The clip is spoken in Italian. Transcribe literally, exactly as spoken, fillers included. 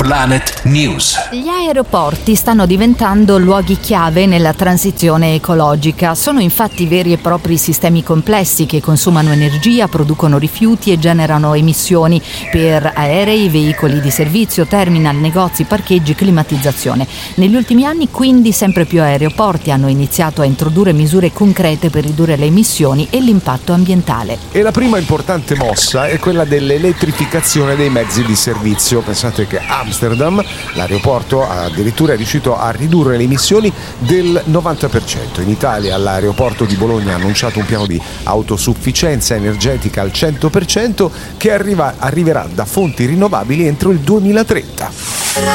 Planet News. Gli aeroporti stanno diventando luoghi chiave nella transizione ecologica. Sono infatti veri e propri sistemi complessi che consumano energia, producono rifiuti e generano emissioni per aerei, veicoli di servizio, terminal, negozi, parcheggi, climatizzazione. Negli ultimi anni quindi sempre più aeroporti hanno iniziato a introdurre misure concrete per ridurre le emissioni e l'impatto ambientale. E la prima importante mossa è quella dell'elettrificazione dei mezzi di servizio. Pensate che Amsterdam, l'aeroporto, addirittura è riuscito a ridurre le emissioni del novanta per cento. In Italia l'aeroporto di Bologna ha annunciato un piano di autosufficienza energetica al cento per cento che arriva, arriverà da fonti rinnovabili entro il duemilatrenta.